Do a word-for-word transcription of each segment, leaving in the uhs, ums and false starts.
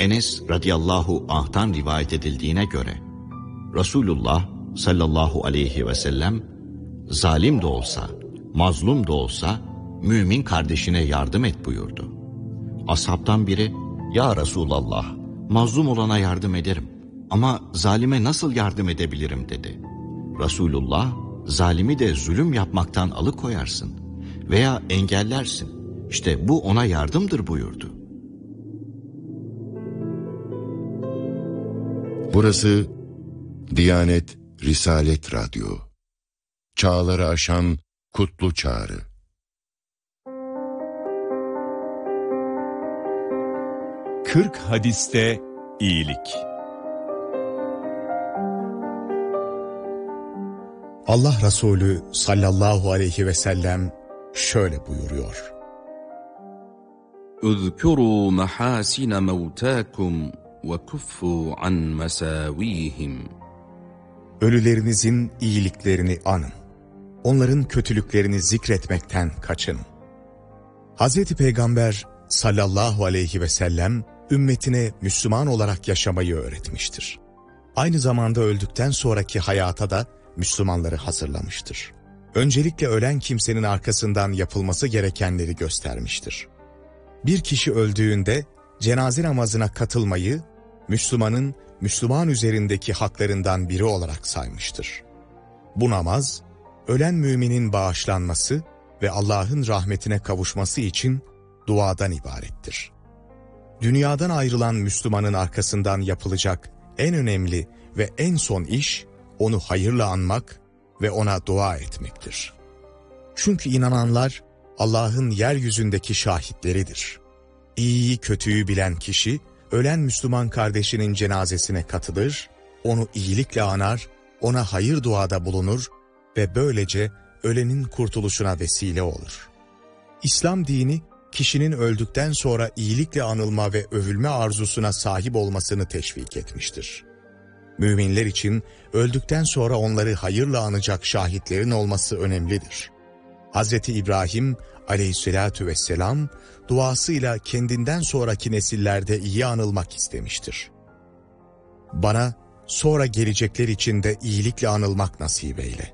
Enes radıyallahu anh'tan rivayet edildiğine göre Resulullah sallallahu aleyhi ve sellem zalim de olsa, mazlum da olsa mümin kardeşine yardım et buyurdu. Ashabtan biri, ya Resulallah, mazlum olana yardım ederim ama zalime nasıl yardım edebilirim dedi. Resulullah, zalimi de zulüm yapmaktan alıkoyarsın veya engellersin. İşte bu ona yardımdır buyurdu. Burası Diyanet Risalet Radyo. Çağları aşan kutlu çağrı. Kırk hadiste iyilik. Allah Resulü sallallahu aleyhi ve sellem şöyle buyuruyor. اذكروا محاسن موتاكم وكفوا عن مساويهم. Ölülerinizin iyiliklerini anın. Onların kötülüklerini zikretmekten kaçının. Hazreti Peygamber sallallahu aleyhi ve sellem ümmetine Müslüman olarak yaşamayı öğretmiştir. Aynı zamanda öldükten sonraki hayata da Müslümanları hazırlamıştır. Öncelikle ölen kimsenin arkasından yapılması gerekenleri göstermiştir. Bir kişi öldüğünde cenaze namazına katılmayı Müslümanın Müslüman üzerindeki haklarından biri olarak saymıştır. Bu namaz, ölen müminin bağışlanması ve Allah'ın rahmetine kavuşması için duadan ibarettir. Dünyadan ayrılan Müslümanın arkasından yapılacak en önemli ve en son iş, onu hayırla anmak ve ona dua etmektir. Çünkü inananlar Allah'ın yeryüzündeki şahitleridir. İyiyi kötüyü bilen kişi, ölen Müslüman kardeşinin cenazesine katılır, onu iyilikle anar, ona hayır duada bulunur ve böylece ölenin kurtuluşuna vesile olur. İslam dini, kişinin öldükten sonra iyilikle anılma ve övülme arzusuna sahip olmasını teşvik etmiştir. Müminler için öldükten sonra onları hayırla anacak şahitlerin olması önemlidir. Hazreti İbrahim aleyhissalatu vesselam duasıyla kendinden sonraki nesillerde iyi anılmak istemiştir. Bana sonra gelecekler için de iyilikle anılmak nasip eyle.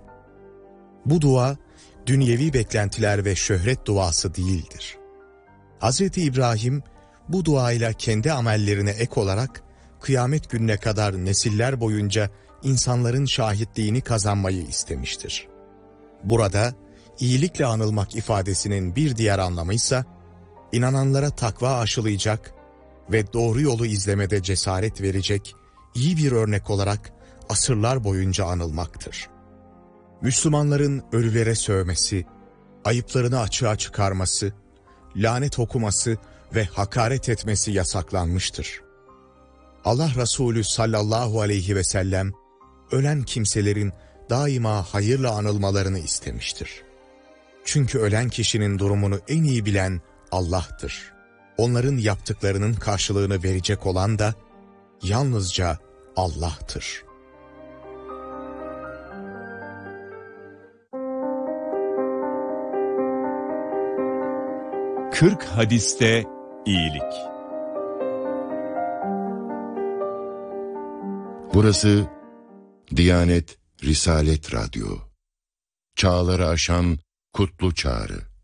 Bu dua dünyevi beklentiler ve şöhret duası değildir. Hazreti İbrahim bu duayla kendi amellerine ek olarak kıyamet gününe kadar nesiller boyunca insanların şahitliğini kazanmayı istemiştir. Burada iyilikle anılmak ifadesinin bir diğer anlamı ise inananlara takva aşılayacak ve doğru yolu izlemede cesaret verecek iyi bir örnek olarak asırlar boyunca anılmaktır. Müslümanların ölülere sövmesi, ayıplarını açığa çıkarması, lanet okuması ve hakaret etmesi yasaklanmıştır. Allah Resulü sallallahu aleyhi ve sellem ölen kimselerin daima hayırla anılmalarını istemiştir. Çünkü ölen kişinin durumunu en iyi bilen Allah'tır. Onların yaptıklarının karşılığını verecek olan da yalnızca Allah'tır. Kırk hadiste iyilik. Burası Diyanet Risalet Radyo. Çağları aşan kutlu çağrı.